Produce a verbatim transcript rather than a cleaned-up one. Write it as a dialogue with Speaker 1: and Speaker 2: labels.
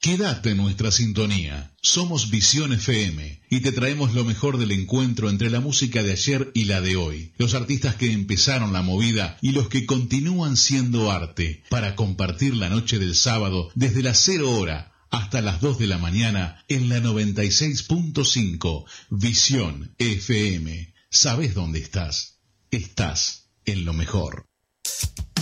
Speaker 1: Quédate en nuestra sintonía. Somos Visión F M y te traemos lo mejor del encuentro entre la música de ayer y la de hoy. Los artistas que empezaron la movida y los que continúan siendo arte, para compartir la noche del sábado desde las cero hora hasta las dos de la mañana en la noventa y seis punto cinco. Visión F M. ¿Sabés dónde estás? Estás en lo mejor.